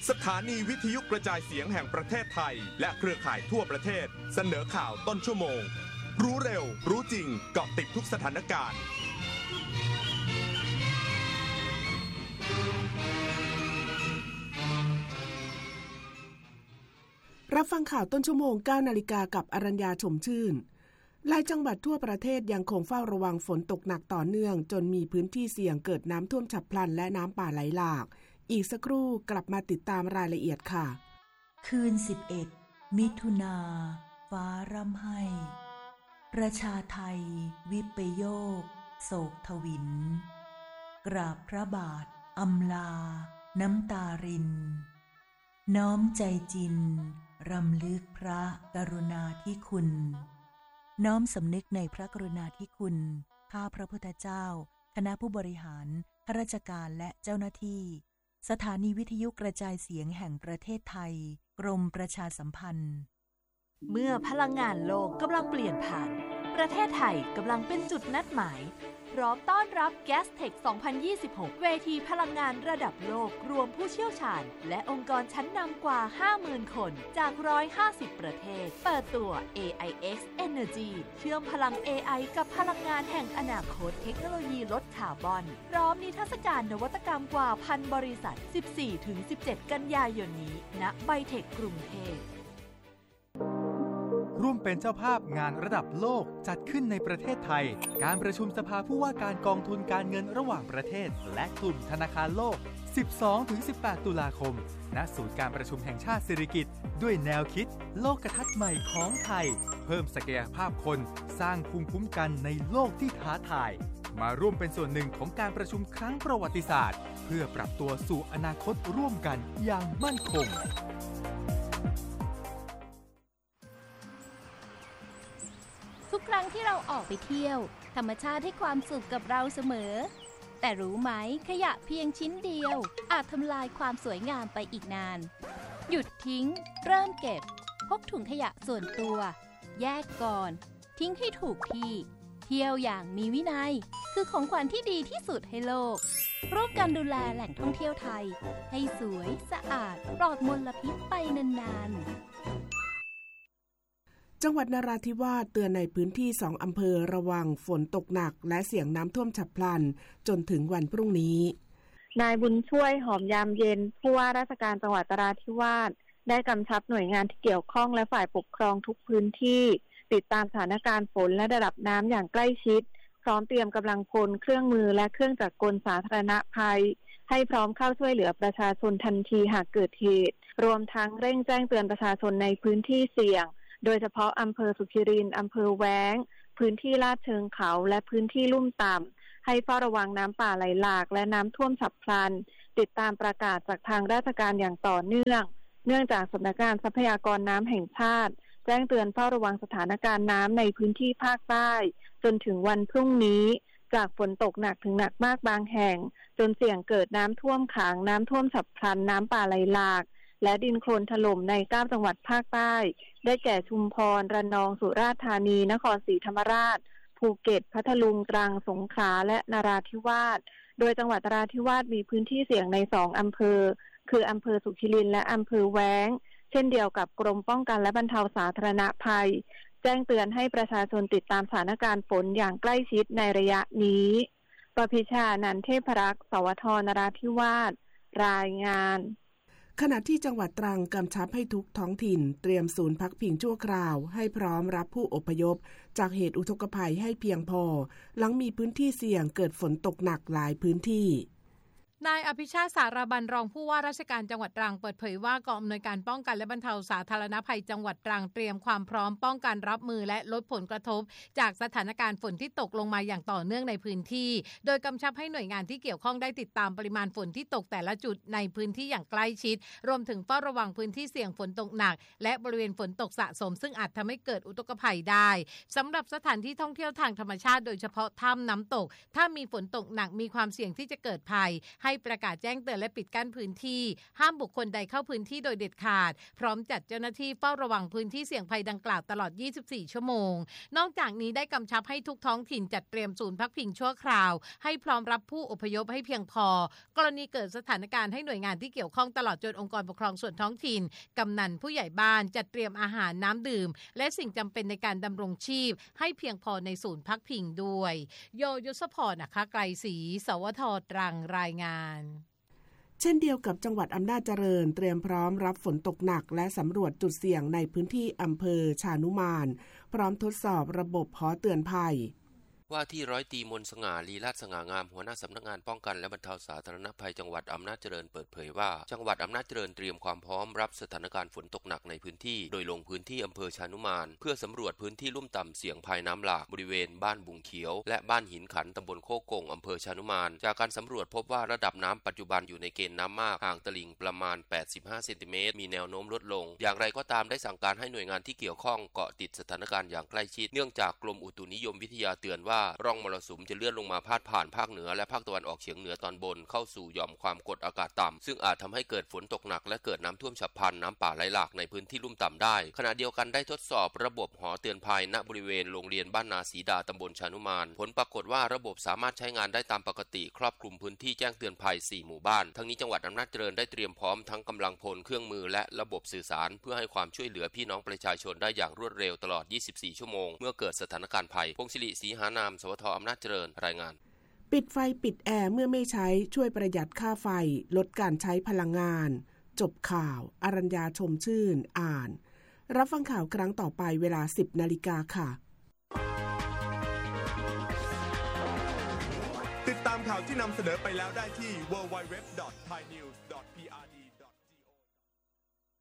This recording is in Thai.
สถานีวิทยุกระจายเสียงแห่งประเทศไทยและเครือข่ายทั่วประเทศเสนอข่าวต้นชั่วโมงรู้เร็วรู้จริงเกาะติดทุกสถานการณ์รับฟังข่าวต้นชั่วโมง 9 นาฬิกากับอรัญญาชมชื่นหลายจังหวัดทั่วประเทศยังคงเฝ้าระวังฝนตกหนักต่อเนื่องจนมีพื้นที่เสี่ยงเกิดน้ำท่วมฉับพลันและน้ำป่าไหลหลากอีกสักครู่กลับมาติดตามรายละเอียดค่ะคืน11มิถุนาฟ้าร่ำไห้ประชาไทยวิปโยคโศกทวินกราบพระบาทอำลาน้ำตารินน้อมใจจินรำลึกพระกรุณาธิคุณน้อมสำนึกในพระกรุณาธิคุณข้าพระพุทธเจ้าคณะผู้บริหารข้าราชการและเจ้าหน้าที่สถานีวิทยุกระจายเสียงแห่งประเทศไทยกรมประชาสัมพันธ์เมื่อพลังงานโลกกำลังเปลี่ยนผ่านประเทศไทยกำลังเป็นจุดนัดหมายพร้อมต้อนรับ Gastech 2026 เวทีพลังงานระดับโลกรวมผู้เชี่ยวชาญและองค์กรชั้นนำกว่า 50,000 คนจาก 150 ประเทศเปิดตัว AIX Energy เชื่อมพลัง AI กับพลังงานแห่งอนาคตเทคโนโลยีลดคาร์บอนพร้อมนิทรรศการนวัตกรรมกว่า 1,000 บริษัท 14-17 กันยายนนี้ณไบเทคกรุงเทพร่วมเป็นเจ้าภาพงานระดับโลกจัดขึ้นในประเทศไทยการประชุมสภาผู้ว่าการกองทุนการเงินระหว่างประเทศและกลุ่มธนาคารโลก 12-18 ตุลาคมณศูนย์การประชุมแห่งชาติสิริกิติ์ด้วยแนวคิดโลกทัศน์ใหม่ของไทยเพิ่มศักยภาพคนสร้างภูมิคุ้มกันในโลกที่ท้าทายมาร่วมเป็นส่วนหนึ่งของการประชุมครั้งประวัติศาสตร์เพื่อปรับตัวสู่อนาคตร่วมกันอย่างมั่นคงทุกครั้งที่เราออกไปเที่ยวธรรมชาติให้ความสุขกับเราเสมอแต่รู้ไหมขยะเพียงชิ้นเดียวอาจทำลายความสวยงามไปอีกนานหยุดทิ้งเริ่มเก็บพกถุงขยะส่วนตัวแยกก่อนทิ้งให้ถูกที่เที่ยวอย่างมีวินัยคือของขวัญที่ดีที่สุดให้โลกร่วมกันดูแลแหล่งท่องเที่ยวไทยให้สวยสะอาดปลอดมลพิษไปนานๆจังหวัดนราธิวาสเตือนในพื้นที่2อำเภอระวังฝนตกหนักและเสี่ยงน้ำท่วมฉับพลันจนถึงวันพรุ่งนี้นายบุญช่วยหอมยามเย็นผู้ว่าราชการจังหวัดนราธิวาสได้กำชับหน่วยงานที่เกี่ยวข้องและฝ่ายปกครองทุกพื้นที่ติดตามสถานการณ์ฝนและระดับน้ำอย่างใกล้ชิดพร้อมเตรียมกำลังพลเครื่องมือและเครื่องจักรกลสาธารณภัยให้พร้อมเข้าช่วยเหลือประชาชนทันทีหากเกิดเหตุรวมทั้งเร่งแจ้งเตือนประชาชนในพื้นที่เสี่ยงโดยเฉพาะอำเภอสุขิรินทร์อำเภอแว้งพื้นที่ลาดเชิงเขาและพื้นที่ลุ่มต่ำให้เฝ้าระวังน้ำป่าไหลหลากและน้ำท่วมฉับพลันติดตามประกาศจากทางราชการอย่างต่อเนื่องจากสำนักงานทรัพยากรน้ำแห่งชาติแจ้งเตือนเฝ้าระวังสถานการณ์น้ำในพื้นที่ภาคใต้จนถึงวันพรุ่งนี้จากฝนตกหนักถึงหนักมากบางแห่งจนเสี่ยงเกิดน้ำท่วมขังน้ำท่วมฉับพลันน้ำป่าไหลหลากและดินโคลนถล่มใน9จังหวัดภาคใต้ได้แก่ชุมพรระนองสุราษฎร์ธานีนครศรีธรรมราชภูเก็ตพัทลุงตรังสงขลาและนราธิวาสโดยจังหวัดนราธิวาสมีพื้นที่เสี่ยงใน2อำเภอคืออำเภอสุขิรินทร์และอำเภอแว้งเช่นเดียวกับกรมป้องกันและบรรเทาสาธารณภัยแจ้งเตือนให้ประชาชนติดตามสถานการณ์ฝนอย่างใกล้ชิดในระยะนี้ประภิชานันท์เทพรักษ์สวทนราธิวาสรายงานขณะที่จังหวัดตรังกำชับให้ทุกท้องถิ่นเตรียมศูนย์พักพิงชั่วคราวให้พร้อมรับผู้อพยพจากเหตุอุทกภัยให้เพียงพอหลังมีพื้นที่เสี่ยงเกิดฝนตกหนักหลายพื้นที่นายอภิชาติสารบัญรองผู้ว่าราชการจังหวัดตรังเปิดเผยว่ากองอำนวยการป้องกันและบรรเทาสาธารณภัยจังหวัดตรังเตรียมความพร้อมป้องกันรับมือและลดผลกระทบจากสถานการณ์ฝนที่ตกลงมาอย่างต่อเนื่องในพื้นที่โดยกำชับให้หน่วยงานที่เกี่ยวข้องได้ติดตามปริมาณฝนที่ตกแต่ละจุดในพื้นที่อย่างใกล้ชิดรวมถึงเฝ้าระวังพื้นที่เสี่ยงฝนตกหนักและบริเวณฝนตกสะสมซึ่งอาจทำให้เกิดอุทกภัยได้สำหรับสถานที่ท่องเที่ยวทางธรรมชาติโดยเฉพาะถ้ำน้ำตกถ้ามีฝนตกหนักมีความเสี่ยงที่จะเกิดภัยให้ให้ประกาศแจ้งเตือนและปิดกั้นพื้นที่ห้ามบุคคลใดเข้าพื้นที่โดยเด็ดขาดพร้อมจัดเจ้าหน้าที่เฝ้าระวังพื้นที่เสี่ยงภัยดังกล่าวตลอด 24 ชั่วโมงนอกจากนี้ได้กำชับให้ทุกท้องถิ่นจัดเตรียมศูนย์พักพิงชั่วคราวให้พร้อมรับผู้อพยพให้เพียงพอกรณีเกิดสถานการณ์ให้หน่วยงานที่เกี่ยวข้องตลอดจนองค์กรปกครองส่วนท้องถิ่นกำนันผู้ใหญ่บ้านจัดเตรียมอาหารน้ำดื่มและสิ่งจำเป็นในการดำรงชีพให้เพียงพอในศูนย์พักพิงด้วยโยยศพรนะคะไกรศรีสวทตรังรายงานเช่นเดียวกับจังหวัดอำนาจเจริญเตรียมพร้อมรับฝนตกหนักและสำรวจจุดเสี่ยงในพื้นที่อำเภอชานุมานพร้อมทดสอบระบบหอเตือนภัยว่าที่ร้อยตรีมนต์สง่าลีลาศสง่างามหัวหน้าสำนักงานป้องกันและบรรเทาสาธารณภัยจังหวัดอำนาจเจริญเปิดเผยว่าจังหวัดอำนาจเจริญเตรียมความพร้อมรับสถานการณ์ฝนตกหนักในพื้นที่โดยลงพื้นที่อำเภอชานุมานเพื่อสำรวจพื้นที่ลุ่มต่ำเสี่ยงภัยน้ำหลากบริเวณบ้านบุงเขียวและบ้านหินขันตำบลโคกงอำเภอชานุมานจากการสำรวจพบว่าระดับน้ำปัจจุบันอยู่ในเกณฑ์น้ำมากห่างตลิ่งประมาณ85เซนติเมตรมีแนวโน้มลดลงอย่างไรก็ตามได้สั่งการให้หน่วยงานที่เกี่ยวข้องเกาะติดสถานการณ์อย่างใกล้ชิดเนื่องจากกรมอุตุนิยมวิทยาเตือนว่าร่องมรสุมจะเลื่อนลงมาพาดผ่านภาคเหนือและภาคตะวันออกเฉียงเหนือตอนบนเข้าสู่หย่อมความกดอากาศต่ำซึ่งอาจทำให้เกิดฝนตกหนักและเกิดน้ำท่วมฉับพลันน้ำป่าไหลหลากในพื้นที่ลุ่มต่ำได้ขณะเดียวกันได้ทดสอบระบบหอเตือนภัยณบริเวณโรงเรียนบ้านนาศรีดาตำบลชานุมานผลปรากฏว่าระบบสามารถใช้งานได้ตามปกติครอบคลุมพื้นที่แจ้งเตือนภัย4หมู่บ้านทั้งนี้จังหวัดอำนาจเจริญได้เตรียมพร้อมทั้งกำลังพลเครื่องมือและระบบสื่อสารเพื่อให้ความช่วยเหลือพี่น้องประชาชนได้อย่างรวดเร็วตลอด24ชั่วโมงเมื่อเกิดสถานการณ์ภัยพงศิริศรีหานามสวทอำนาจเจริญรายงานปิดไฟปิดแอร์เมื่อไม่ใช้ช่วยประหยัดค่าไฟลดการใช้พลังงานจบข่าวอรัญญาชมชื่นอ่านรับฟังข่าวครั้งต่อไปเวลา 10 นาฬิกาค่ะติดตามข่าวที่นำเสนอไปแล้วได้ที่ www.thainews.pr